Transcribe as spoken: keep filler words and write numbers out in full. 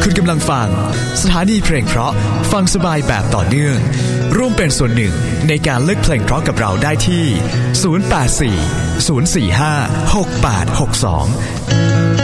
คุณกำลังฟังสถานีเพลงเพราะฟังสบายแบบต่อเนื่องร่วมเป็นส่วนหนึ่งในการเลือกเพลงเพราะกับเราได้ที่ศูนย์ แปด สี่ ศูนย์ สี่ ห้า หก แปด หก สอง